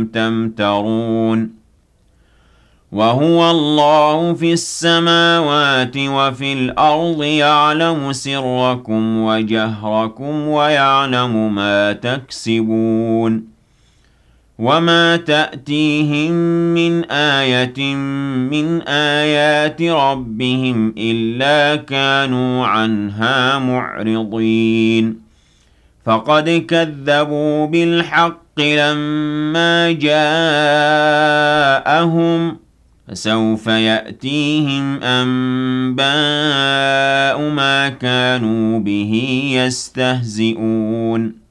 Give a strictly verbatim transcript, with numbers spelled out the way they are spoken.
تمترون وهو الله في السماوات وفي الأرض يعلم سركم وجهركم ويعلم ما تكسبون وما تأتيهم من آية من آيات ربهم إلا كانوا عنها معرضين فقد كذبوا بالحق لما جاءهم فسوف يأتيهم أنباء ما كانوا به يستهزئون